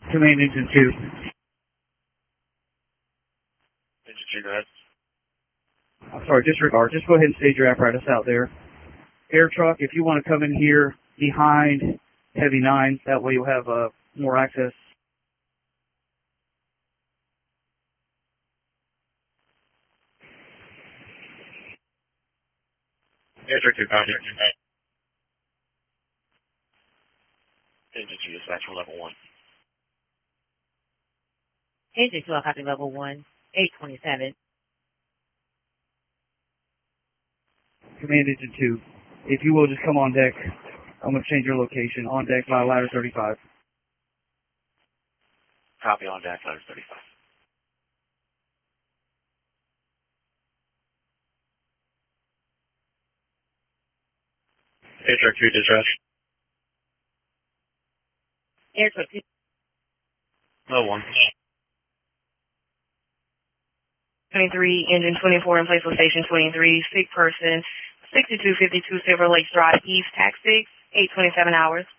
Command Engine 2. Engine 2, go ahead. I'm sorry, disregard. Just go ahead and stage your apparatus out there. Air truck, if you want to come in here behind Heavy 9, that way you'll have more access. Air truck 2, copy. Engine 2, dispatch for level 1. Engine 2, copy level 1, 827. Command Engine 2, if you will just come on deck. I'm going to change your location. On deck by ladder 35. Copy on deck, ladder 35. Air truck 2, dispatch. Air truck 2. Level 1. 23, engine 24 in place of station 23, sick person, 6252 Silver Lake Drive East, tax 6, 827 hours.